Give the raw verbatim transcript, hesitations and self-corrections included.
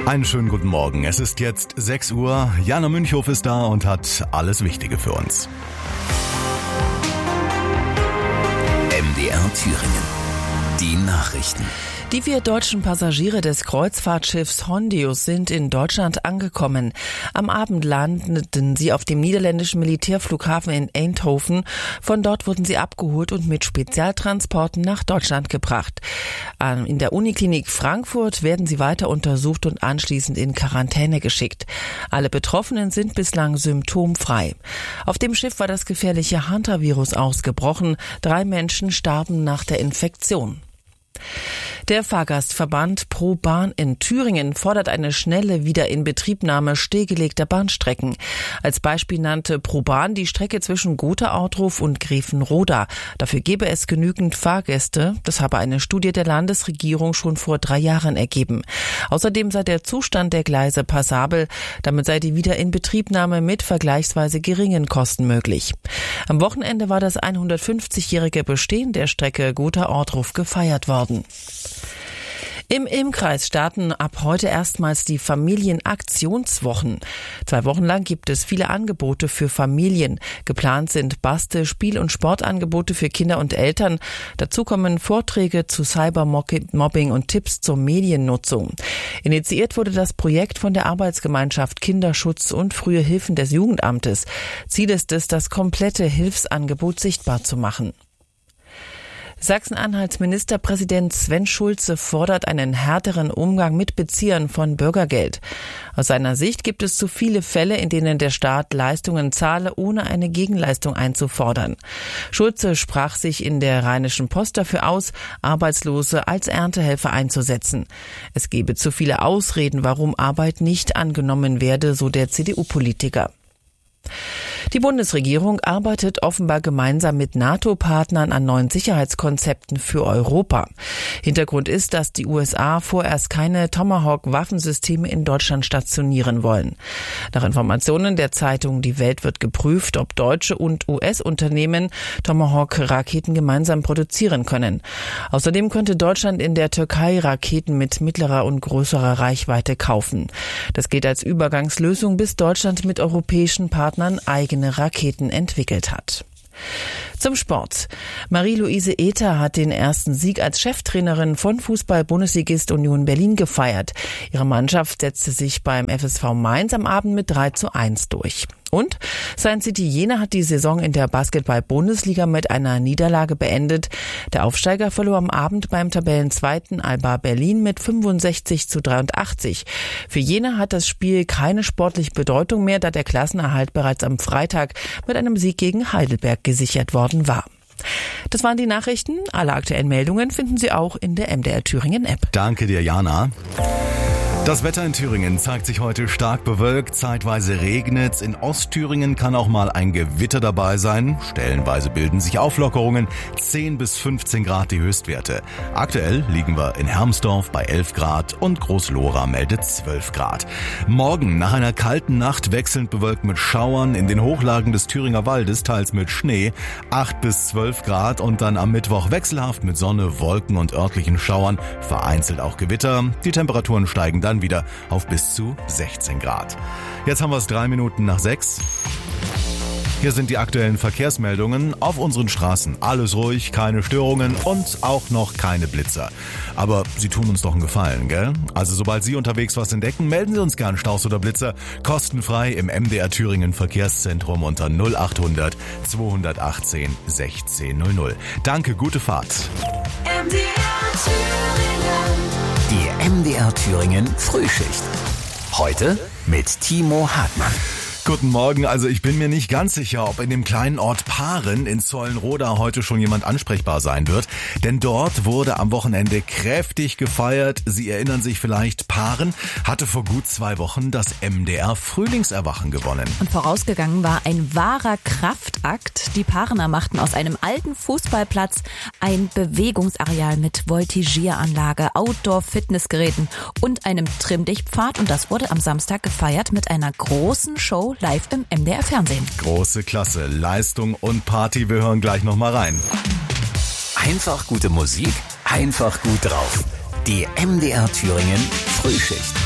Einen schönen guten Morgen. Es ist jetzt sechs Uhr. Jana Münchhof ist da und hat alles Wichtige für uns. M D R Thüringen. Die Nachrichten. Die vier deutschen Passagiere des Kreuzfahrtschiffs Hondius sind in Deutschland angekommen. Am Abend landeten sie auf dem niederländischen Militärflughafen in Eindhoven. Von dort wurden sie abgeholt und mit Spezialtransporten nach Deutschland gebracht. In der Uniklinik Frankfurt werden sie weiter untersucht und anschließend in Quarantäne geschickt. Alle Betroffenen sind bislang symptomfrei. Auf dem Schiff war das gefährliche Hantavirus ausgebrochen. Drei Menschen starben nach der Infektion. Der Fahrgastverband Pro Bahn in Thüringen fordert eine schnelle Wiederinbetriebnahme stillgelegter Bahnstrecken. Als Beispiel nannte Pro Bahn die Strecke zwischen Gotha-Outhof und Grevenroda. Dafür gebe es genügend Fahrgäste. Das habe eine Studie der Landesregierung schon vor drei Jahren ergeben. Außerdem sei der Zustand der Gleise passabel. Damit sei die Wiederinbetriebnahme mit vergleichsweise geringen Kosten möglich. Am Wochenende war das hundertfünfzigjährige Bestehen der Strecke Gotha-Outhof gefeiert worden. Im Ilmkreis starten ab heute erstmals die Familienaktionswochen. Zwei Wochen lang gibt es viele Angebote für Familien. Geplant sind Bastel-, Spiel- und Sportangebote für Kinder und Eltern. Dazu kommen Vorträge zu Cybermobbing und Tipps zur Mediennutzung. Initiiert wurde das Projekt von der Arbeitsgemeinschaft Kinderschutz und Frühe Hilfen des Jugendamtes. Ziel ist es, das komplette Hilfsangebot sichtbar zu machen. Sachsen-Anhalts Ministerpräsident Sven Schulze fordert einen härteren Umgang mit Beziehern von Bürgergeld. Aus seiner Sicht gibt es zu viele Fälle, in denen der Staat Leistungen zahle, ohne eine Gegenleistung einzufordern. Schulze sprach sich in der Rheinischen Post dafür aus, Arbeitslose als Erntehelfer einzusetzen. Es gebe zu viele Ausreden, warum Arbeit nicht angenommen werde, so der C D U-Politiker. Die Bundesregierung arbeitet offenbar gemeinsam mit NATO-Partnern an neuen Sicherheitskonzepten für Europa. Hintergrund ist, dass die U S A vorerst keine Tomahawk-Waffensysteme in Deutschland stationieren wollen. Nach Informationen der Zeitung Die Welt wird geprüft, ob deutsche und U S-Unternehmen Tomahawk-Raketen gemeinsam produzieren können. Außerdem könnte Deutschland in der Türkei Raketen mit mittlerer und größerer Reichweite kaufen. Das gilt als Übergangslösung, bis Deutschland mit europäischen Partnern eigene Raketen entwickelt hat. Zum Sport. Marie-Louise Ether hat den ersten Sieg als Cheftrainerin von Fußball-Bundesligist Union Berlin gefeiert. Ihre Mannschaft setzte sich beim F S V Mainz am Abend mit drei zu eins durch. Und Saint City Jena hat die Saison in der Basketball-Bundesliga mit einer Niederlage beendet. Der Aufsteiger verlor am Abend beim Tabellenzweiten Alba Berlin mit fünfundsechzig zu dreiundachtzig. Für Jena hat das Spiel keine sportliche Bedeutung mehr, da der Klassenerhalt bereits am Freitag mit einem Sieg gegen Heidelberg gesichert worden war. Das waren die Nachrichten. Alle aktuellen Meldungen finden Sie auch in der M D R Thüringen App. Danke dir, Jana. Das Wetter in Thüringen zeigt sich heute stark bewölkt, zeitweise regnet's. In Ostthüringen kann auch mal ein Gewitter dabei sein. Stellenweise bilden sich Auflockerungen, zehn bis fünfzehn Grad die Höchstwerte. Aktuell liegen wir in Hermsdorf bei elf Grad und Großlora meldet zwölf Grad. Morgen nach einer kalten Nacht wechselnd bewölkt mit Schauern, in den Hochlagen des Thüringer Waldes teils mit Schnee, acht bis zwölf Grad und dann am Mittwoch wechselhaft mit Sonne, Wolken und örtlichen Schauern, vereinzelt auch Gewitter. Die Temperaturen steigen dann wieder auf bis zu sechzehn Grad. Jetzt haben wir es drei Minuten nach sechs. Hier sind die aktuellen Verkehrsmeldungen. Auf unseren Straßen alles ruhig, keine Störungen und auch noch keine Blitzer. Aber Sie tun uns doch einen Gefallen, gell? Also sobald Sie unterwegs was entdecken, melden Sie uns gern Staus oder Blitzer. Kostenfrei im M D R Thüringen Verkehrszentrum unter null achthundert zweihundertachtzehn sechzehnhundert. Danke, gute Fahrt. M D R Thüringen. Die M D R Thüringen Frühschicht. Heute mit Timo Hartmann. Guten Morgen, also ich bin mir nicht ganz sicher, ob in dem kleinen Ort Paaren in Zollenroda heute schon jemand ansprechbar sein wird, denn dort wurde am Wochenende kräftig gefeiert. Sie erinnern sich vielleicht, Paaren hatte vor gut zwei Wochen das M D R Frühlingserwachen gewonnen. Und vorausgegangen war ein wahrer Kraftakt. Die Paarener machten aus einem alten Fußballplatz ein Bewegungsareal mit Voltigieranlage, Outdoor-Fitnessgeräten und einem Trimm-Dich-Pfad, und das wurde am Samstag gefeiert mit einer großen Show live im M D R-Fernsehen. Große Klasse, Leistung und Party. Wir hören gleich noch mal rein. Einfach gute Musik, einfach gut drauf. Die M D R Thüringen Frühschicht.